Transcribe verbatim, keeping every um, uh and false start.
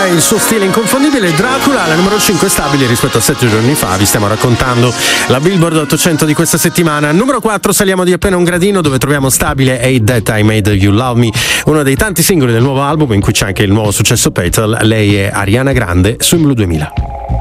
e il suo stile inconfondibile. Dracula alla numero cinque, stabile rispetto a sette giorni fa. Vi stiamo raccontando la Billboard ottocento di questa settimana. Numero quattro, saliamo di appena un gradino, dove troviamo stabile Hate That I Made You Love Me, uno dei tanti singoli del nuovo album in cui c'è anche il nuovo successo Petal. Lei è Ariana Grande su In Blu duemila.